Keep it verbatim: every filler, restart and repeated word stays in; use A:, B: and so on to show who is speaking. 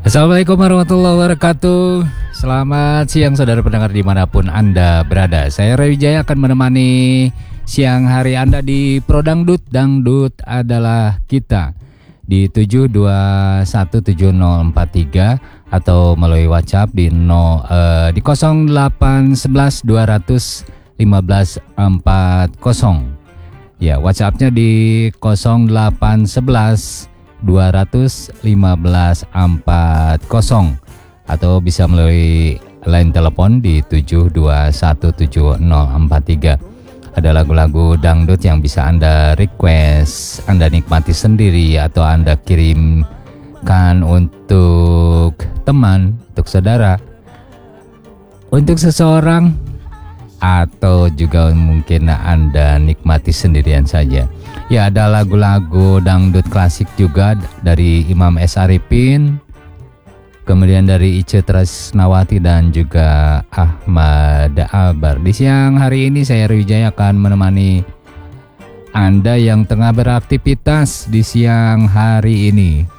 A: Assalamualaikum warahmatullahi wabarakatuh. Selamat siang saudara pendengar dimanapun Anda berada. Saya Ray Wijaya akan menemani siang hari Anda di Pro Dangdut. Dangdut adalah kita di tujuh dua satu tujuh nol empat tiga atau melalui WhatsApp di no, uh, di nol delapan satu satu dua lima empat nol. Ya, WhatsAppnya di nol delapan satu dua lima empat nol atau bisa melalui line telepon di tujuh dua satu tujuh nol empat tiga. Ada lagu-lagu dangdut yang bisa Anda request, Anda nikmati sendiri atau Anda kirimkan untuk teman, untuk saudara, untuk seseorang, atau juga mungkin Anda nikmati sendirian saja. Ya, ada lagu-lagu dangdut klasik juga dari Imam S. Arifin, kemudian dari Ice Tresnawati dan juga Ahmad Albar. Di siang hari ini saya Wijaya akan menemani Anda yang tengah beraktivitas di siang hari ini.